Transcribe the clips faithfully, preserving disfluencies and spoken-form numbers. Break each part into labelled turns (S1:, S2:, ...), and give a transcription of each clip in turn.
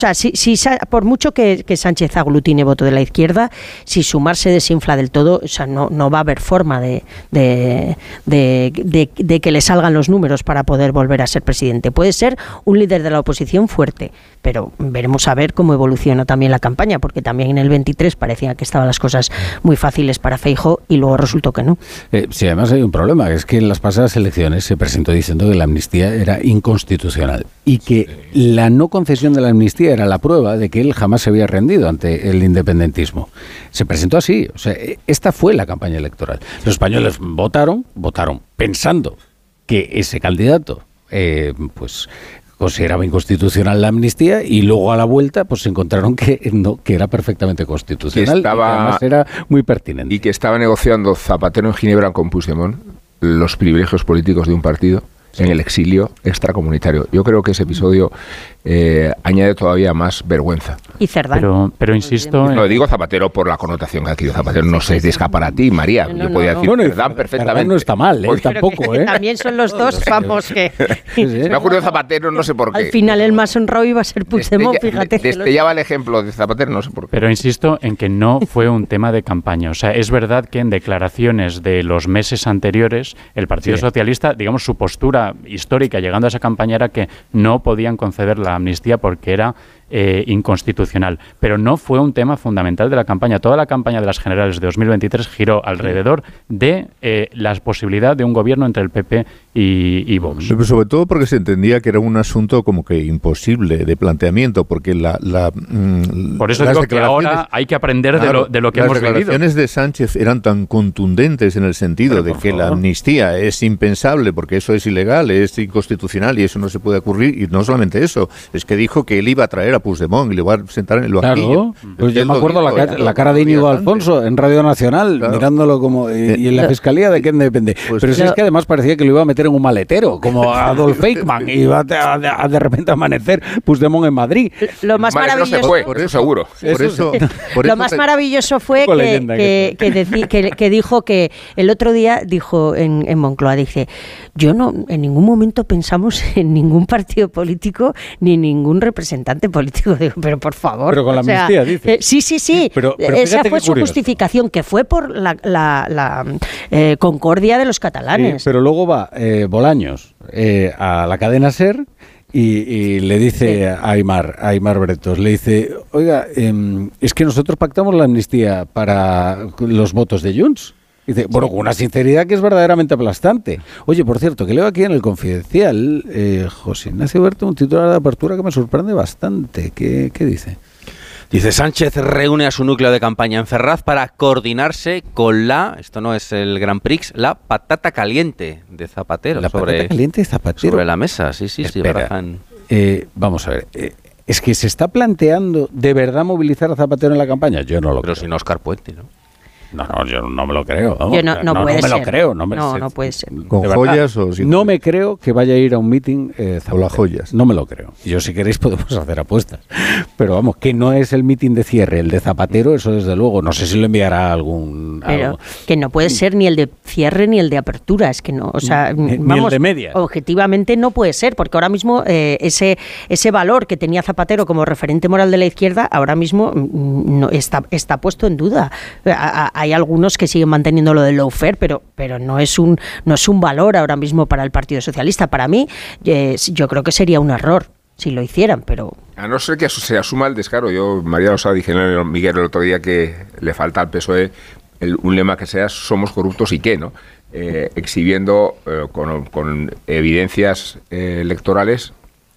S1: O sea, si, si, por mucho que, que Sánchez aglutine voto de la izquierda, si Sumar se desinfla del todo, o sea, no, no va a haber forma de, de, de, de, de que le salgan los números para poder volver a ser presidente. Puede ser un líder de la oposición fuerte, pero veremos a ver cómo evoluciona también la campaña, porque también en el veintitrés parecía que estaban las cosas muy fáciles para Feijóo y luego resultó que no.
S2: Eh, sí, además hay un problema, es que en las pasadas elecciones se presentó diciendo que la amnistía era inconstitucional y que la no concesión de la amnistía era la prueba de que él jamás se había rendido ante el independentismo. Se presentó así, o sea, esta fue la campaña electoral. Los españoles votaron, votaron pensando que ese candidato, eh, pues, consideraba inconstitucional la amnistía y luego a la vuelta, pues se encontraron que no, que era perfectamente constitucional, que estaba, y que además era muy pertinente.
S3: Y que estaba negociando Zapatero en Ginebra con Puigdemont los privilegios políticos de un partido. Sí. En el exilio extracomunitario. Yo creo que ese episodio eh, añade todavía más vergüenza.
S1: Y Cerdán.
S4: Pero, pero insisto...
S3: No, digo Zapatero por la connotación que ha adquirido Zapatero. No se te escapa para ti, María.
S1: No, no,
S3: Yo podía
S1: no,
S3: decir
S2: no.
S3: Cerdán
S2: Bueno,
S3: perfectamente.
S2: Cerdán no está mal, ¿eh? Tampoco, ¿eh?
S1: También son los dos, vamos, que...
S3: Sí, sí. Me ha ocurrido Zapatero, no sé por qué.
S1: Al final el más honrado iba a ser Puigdemont,
S3: Destella,
S1: fíjate.
S3: Destellaba el ejemplo de Zapatero, no sé por qué.
S4: Pero insisto en que no fue un tema de campaña. O sea, es verdad que en declaraciones de los meses anteriores, el Partido sí. Socialista, digamos, su postura histórica llegando a esa campaña era que no podían conceder la amnistía porque era eh, inconstitucional. Pero no fue un tema fundamental de la campaña. Toda la campaña de las generales de dos mil veintitrés giró alrededor de eh, la posibilidad de un gobierno entre el P P y, y Vox.
S5: Pero sobre todo porque se entendía que era un asunto como que imposible de planteamiento, porque la... la mm,
S4: Por eso digo que ahora hay que aprender claro, de, lo, de lo que hemos vivido.
S5: Las declaraciones de Sánchez eran tan contundentes en el sentido Pero, de que favor. la amnistía es impensable porque eso es ilegal, es inconstitucional y eso no se puede ocurrir. Y no solamente eso, es que dijo que él iba a traer a Puigdemont y le iba a sentar en el banquillo.
S2: Claro, pues yo me acuerdo dijo, la, cara, la cara de Íñigo Alfonso en Radio Nacional, claro. mirándolo como... Y, y en la Fiscalía, ¿de quién depende? Pues Pero si es que además parecía que lo iba a meter en un maletero, como Adolf Eichmann, y iba a, a, a de repente amanecer Puigdemont en Madrid.
S1: Lo más
S3: Madre
S1: maravilloso...
S3: No se fue, por eso seguro.
S5: Por eso, por
S1: lo
S5: eso
S1: más
S5: te...
S1: maravilloso fue que, que, que, decí, que, que dijo que el otro día, dijo en, en Moncloa, dice, yo no, en ningún momento pensamos en ningún partido político ni ningún representante político. Digo, pero por favor.
S2: Pero con la amnistía, o sea, dice.
S1: Eh, sí, sí, sí. sí pero, pero esa fue su justificación, que fue por la, la, la eh, concordia de los catalanes.
S2: Sí, pero luego va eh, Bolaños eh, a la cadena SER y, y le dice sí. a Aimar, a Aimar Bretos, le dice, oiga, eh, es que nosotros pactamos la amnistía para los votos de Junts. Dice, bueno, con una sinceridad que es verdaderamente aplastante. Oye, por cierto, que leo aquí en el Confidencial, eh, José Ignacio Berto, un titular de apertura que me sorprende bastante. ¿Qué, qué dice?
S6: Dice, Sánchez reúne a su núcleo de campaña en Ferraz para coordinarse con la, esto no es el Grand Prix, la patata caliente de Zapatero.
S2: La
S6: sobre,
S2: patata caliente de Zapatero.
S6: Sobre la mesa, sí, sí, sí.
S2: Barajan. Eh, vamos a ver, eh, ¿es que se está planteando de verdad movilizar a Zapatero en la campaña? Yo no lo
S6: Pero
S2: creo.
S6: sin Oscar Puente, ¿no?
S2: No, no, yo no me lo creo. Vamos.
S1: Yo no, no,
S2: no,
S1: puede
S2: no me
S1: ser.
S2: lo creo. No, me,
S1: no,
S2: se,
S1: no puede ser.
S5: ¿Con joyas o sin
S2: No me creo que vaya a ir a un meeting eh,
S5: o las joyas.
S2: No me lo creo. Yo, si queréis, podemos hacer apuestas. Pero vamos, que no es el meeting de cierre, el de Zapatero, eso desde luego. No sé si lo enviará algún...
S1: Pero
S2: algo.
S1: Que no puede ser ni el de cierre ni el de apertura. Es que no, o sea,
S2: ni,
S1: vamos,
S2: ni el de media.
S1: Objetivamente no puede ser, porque ahora mismo eh, ese, ese valor que tenía Zapatero como referente moral de la izquierda, ahora mismo no está, está puesto en duda. A, a, hay algunos que siguen manteniendo lo del lawfare, pero, pero no es un no es un valor ahora mismo para el Partido Socialista. Para mí, eh, yo creo que sería un error si lo hicieran, pero...
S3: A no ser que se asuma el descaro. Yo, María Rosa, dije a Miguel el otro día que le falta al P S O E el, un lema que sea somos corruptos y qué, ¿no? Eh, exhibiendo eh, con, con evidencias eh, electorales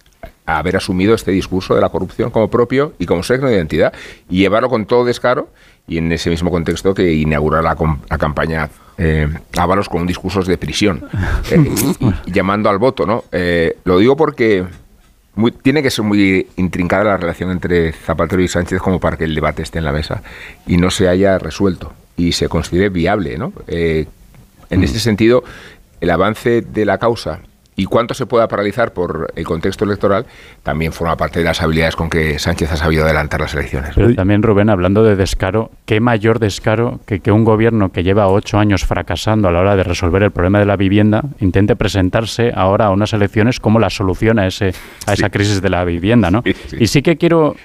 S3: a haber asumido este discurso de la corrupción como propio y como signo de identidad y llevarlo con todo descaro y en ese mismo contexto que inaugurar la, la campaña eh, Ábalos con un discurso de prisión eh, y, y llamando al voto, ¿no? Eh, lo digo porque muy, tiene que ser muy intrincada la relación entre Zapatero y Sánchez como para que el debate esté en la mesa y no se haya resuelto y se considere viable, ¿no? Eh, en este sentido, el avance de la causa y cuánto se pueda paralizar por el contexto electoral también forma parte de las habilidades con que Sánchez ha sabido adelantar las elecciones.
S4: Pero también, Rubén, hablando de descaro, qué mayor descaro que que un gobierno que lleva ocho años fracasando a la hora de resolver el problema de la vivienda intente presentarse ahora a unas elecciones como la solución a ese a esa sí. crisis de la vivienda, ¿no? Sí, sí. Y sí que quiero